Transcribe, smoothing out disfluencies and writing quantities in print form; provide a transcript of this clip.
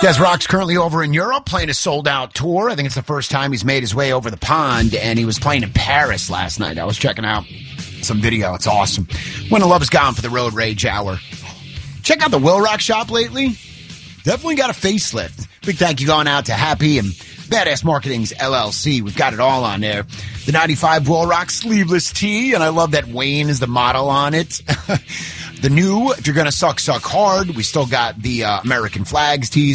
Des Rock's currently over in Europe playing a sold-out tour. I think it's the first time he's made his way over the pond, and he was playing in Paris last night. I was checking out some video. It's awesome. When the Love Is Gone for the Road Rage Hour. Check out the Will Rock shop lately. Definitely got a facelift. Big thank you going out to Happy and Badass Marketing's LLC. We've got it all on there. The 95 Will Rock sleeveless tee, and I love that Wayne is the model on it. The new, if you're going to suck hard, we still got the American flags tees.